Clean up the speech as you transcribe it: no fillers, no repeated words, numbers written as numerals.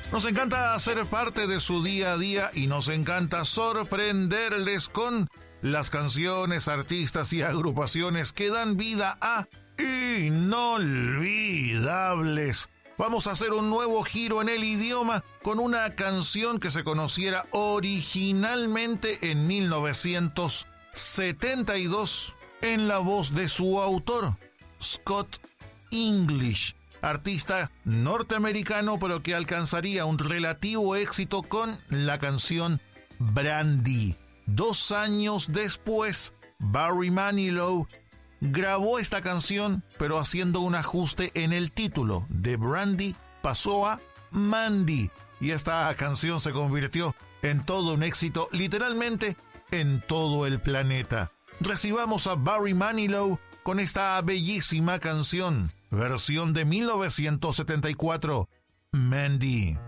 Nos encanta ser parte de su día a día y nos encanta sorprenderles con las canciones, artistas y agrupaciones que dan vida a inolvidables. Vamos a hacer un nuevo giro en el idioma con una canción que se conociera originalmente en 1972 en la voz de su autor, Scott English, artista norteamericano pero que alcanzaría un relativo éxito con la canción Brandy. 2 años después, Barry Manilow grabó esta canción, pero haciendo un ajuste en el título. De Brandy pasó a Mandy. Y esta canción se convirtió en todo un éxito, literalmente en todo el planeta. Recibamos a Barry Manilow con esta bellísima canción, versión de 1974, Mandy.